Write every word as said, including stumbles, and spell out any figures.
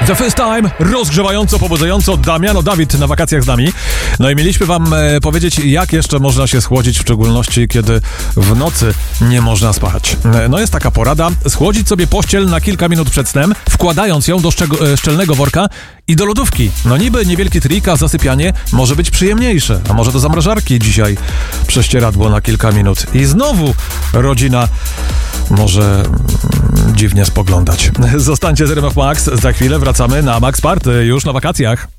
The First Time, rozgrzewająco, pobudzająco, Damiano Dawid na wakacjach z nami. No i mieliśmy wam e, powiedzieć, jak jeszcze można się schłodzić, w szczególności kiedy w nocy nie można spać. E, no jest taka porada, schłodzić sobie pościel na kilka minut przed snem, wkładając ją do szczeg- e, szczelnego worka i do lodówki. No niby niewielki trik, a zasypianie może być przyjemniejsze. A może do zamrażarki dzisiaj prześcieradło na kilka minut. I znowu rodzina może dziwnie spoglądać. Zostańcie z R M F Max, za chwilę wracamy na Max Party już na wakacjach.